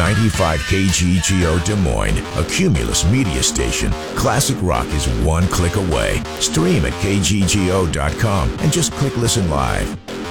95 KGGO Des Moines, a Cumulus media station. Classic rock is one click away. Stream at kggo.com and just click listen live.